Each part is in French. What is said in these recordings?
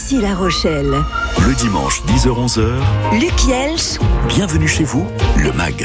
d'ici La Rochelle. Le dimanche 10h-11h, Luc Yelch. bienvenue chez vous, le MAG.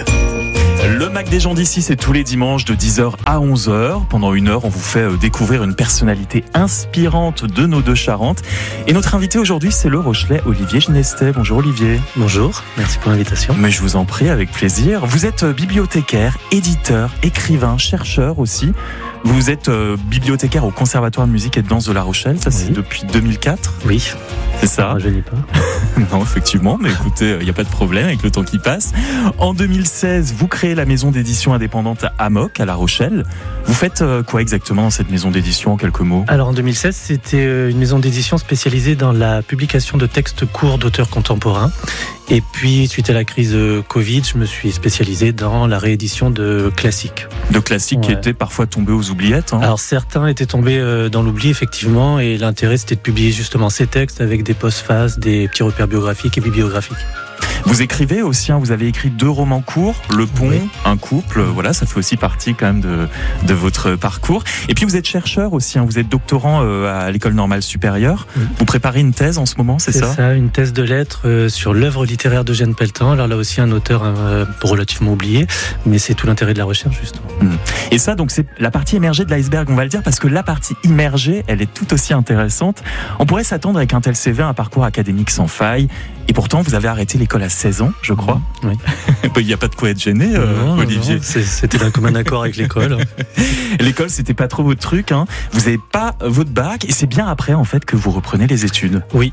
Le MAG des gens d'ici, c'est tous les dimanches de 10h à 11h. Pendant une heure, on vous fait découvrir une personnalité inspirante de nos deux Charentes. Et notre invité aujourd'hui, c'est le Rochelais Olivier Genestet. Bonjour Olivier. Bonjour, merci pour l'invitation. Mais je vous en prie, avec plaisir. Vous êtes bibliothécaire, éditeur, écrivain, chercheur aussi. Vous êtes bibliothécaire au Conservatoire de musique et de danse de La Rochelle, ça c'est depuis 2004. Oui, C'est ça. je lis pas. Non, effectivement, mais écoutez, il n'y a pas de problème avec le temps qui passe. En 2016, vous créez la maison d'édition indépendante Amok à La Rochelle. Vous faites quoi exactement dans cette maison d'édition, en quelques mots ? Alors en 2016, c'était une maison d'édition spécialisée dans la publication de textes courts d'auteurs contemporains. Et puis, suite à la crise Covid, je me suis spécialisé dans la réédition de classiques. De classiques qui étaient parfois tombés aux oubliettes. Alors certains étaient tombés dans l'oubli, effectivement, et l'intérêt c'était de publier justement ces textes avec des postfaces, des petits repères biographiques et bibliographiques. Vous écrivez aussi, vous avez écrit 2 romans courts, Le Pont, Un couple, voilà, ça fait aussi partie quand même de votre parcours. Et puis vous êtes chercheur aussi, vous êtes doctorant à l'École normale supérieure. Vous préparez une thèse en ce moment, c'est ça ? C'est ça, une thèse de lettres sur l'œuvre littéraire d'Eugène Pelletan. Alors là aussi un auteur relativement oublié, mais c'est tout l'intérêt de la recherche justement. Et ça, donc c'est la partie émergée de l'iceberg, on va le dire, parce que la partie immergée, elle est tout aussi intéressante. On pourrait s'attendre avec un tel CV à un parcours académique sans faille. Et pourtant, vous avez arrêté l'école à 16 ans, je crois. Oui. Il n'y a pas de quoi être gêné, Non, Olivier. non, c'était d'un commun accord avec l'école. L'école, c'était pas trop votre truc. Vous n'avez pas votre bac, et c'est bien après, en fait, que vous reprenez les études. Oui,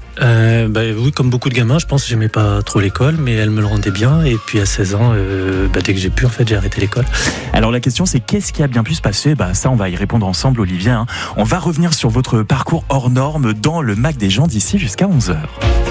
oui, comme beaucoup de gamins, je pense que j'aimais pas trop l'école, mais elle me le rendait bien. Et puis à 16 ans, dès que j'ai pu, en fait, j'ai arrêté l'école. Alors la question, c'est qu'est-ce qui a bien pu se passer ? Ça, on va y répondre ensemble, Olivier. On va revenir sur votre parcours hors norme dans le MAG des gens d'ici jusqu'à 11h.